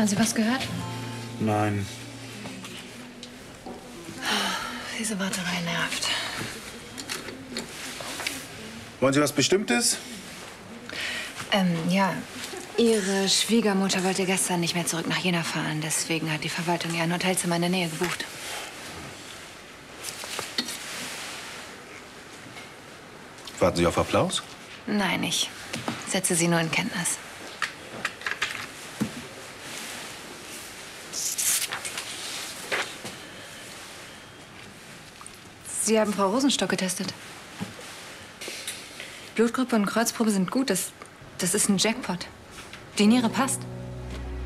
Haben Sie was gehört? Nein. Diese Warterei nervt. Wollen Sie was Bestimmtes? Ja. Ihre Schwiegermutter wollte gestern nicht mehr zurück nach Jena fahren. Deswegen hat die Verwaltung ihr ein Hotelzimmer in der Nähe gebucht. Warten Sie auf Applaus? Nein, ich setze Sie nur in Kenntnis. Sie haben Frau Rosenstock getestet. Blutgruppe und Kreuzprobe sind gut. Das ist ein Jackpot. Die Niere passt.